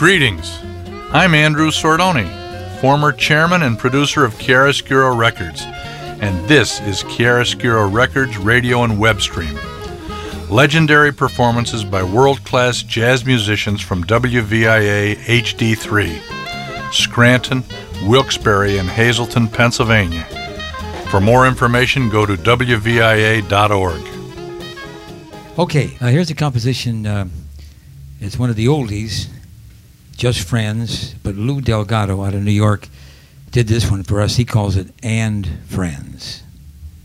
Greetings. I'm Andrew Sordoni, former chairman and producer of Chiaroscuro Records, and this is Chiaroscuro Records radio and web stream. Legendary performances by world-class jazz musicians from WVIA HD3, Scranton, Wilkes-Barre, and Hazleton, Pennsylvania. For more information, go to WVIA.org. Okay, here's a composition. It's one of the oldies, Just Friends, but Lou Delgado out of New York did this one for us. He calls it And Friends.